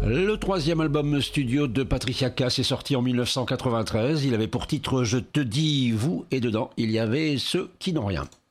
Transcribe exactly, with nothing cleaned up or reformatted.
Le troisième album studio de Patricia Cass est sorti en mille neuf cent quatre-vingt-treize. Il avait pour titre « Je te dis vous » et dedans, il y avait ceux qui n'ont rien.